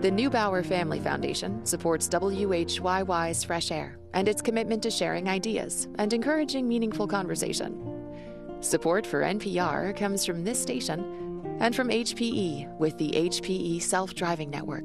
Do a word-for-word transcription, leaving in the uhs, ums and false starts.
The Neubauer Family Foundation supports W H Y Y's Fresh Air and its commitment to sharing ideas and encouraging meaningful conversation. Support for N P R comes from this station and from H P E with the H P E Self-Driving Network.